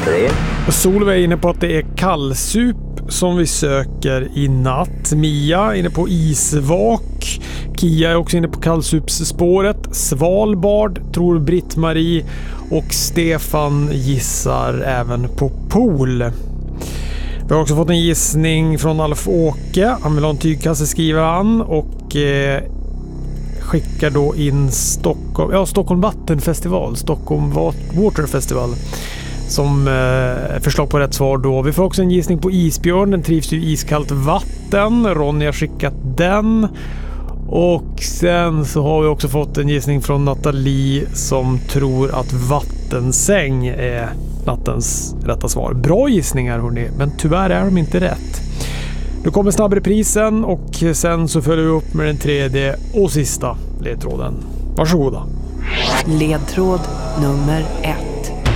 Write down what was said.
3. Solveig är inne på att det är kallsup som vi söker i natt. Mia är inne på isvak. Kia är också inne på kallsupsspåret. Svalbard tror Britt-Marie och Stefan gissar även på pool. Vi har också fått en gissning från Alf-Åke. Han vill ha en tygkasse, skriver han, och skickar då in Stockholm Vattenfestival, Stockholm Water Festival som förslag på rätt svar då. Vi får också en gissning på isbjörn. Den trivs ju i iskallt vatten. Ronny har skickat den. Och sen så har vi också fått en gissning från Nathalie som tror att vattensäng är nattens rätta svar. Bra gissningar hörni, men tyvärr är de inte rätt. Nu kommer snabbreprisen och sen så följer vi upp med den tredje och sista ledtråden. Varsågoda. Ledtråd nummer 1.